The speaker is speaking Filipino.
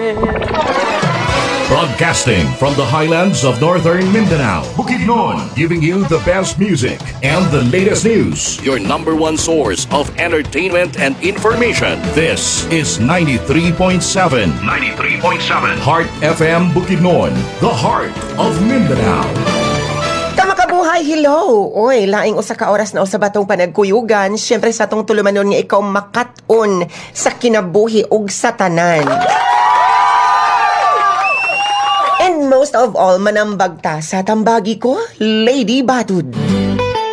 Broadcasting from the highlands of northern Mindanao, Bukidnon, giving you the best music and the latest news. Your number one source of entertainment and information. This is 93.7. 93.7. Heart FM Bukidnon, the heart of Mindanao. Kamakabuhay, hello! Oy, laing usa ka oras na usa batong panagkuyugan. Siyempre sa tong tulumanon nga ikaw makat-on sa kinabuhi ug sa tanan. And most of all, manambag ta sa tambagi ko, Lady Batud.